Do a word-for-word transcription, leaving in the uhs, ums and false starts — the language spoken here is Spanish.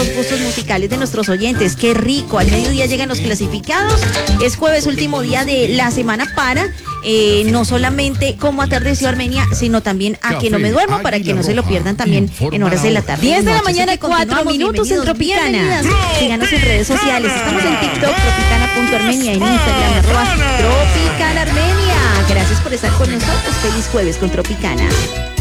los gustos musicales de nuestros oyentes. Qué rico, al mediodía llegan los clasificados. Es jueves, último día de la semana para eh, no solamente Cómo atardeció Armenia, sino también A que no me duermo, para que no se lo pierdan también en horas de la tarde. diez de la mañana, cuatro minutos en Tropicana. Síganos en redes sociales. Estamos en TikTok, tropicana punto armenia, en Instagram, arroba Tropicana Armenia. Gracias por estar con nosotros. Feliz jueves con Tropicana.